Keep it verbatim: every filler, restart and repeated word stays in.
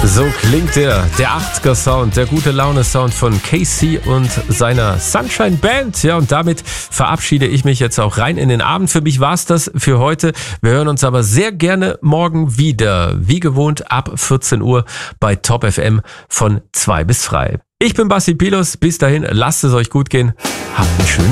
So klingt der, der achtziger Sound, der gute Laune Sound von K C und seiner Sunshine Band. Ja, und damit verabschiede ich mich jetzt auch rein in den Abend. Für mich war's das für heute. Wir hören uns aber sehr gerne morgen wieder. Wie gewohnt ab vierzehn Uhr bei Top F M von zwei bis drei. Ich bin Basti Pilos. Bis dahin, lasst es euch gut gehen. Habt einen schönen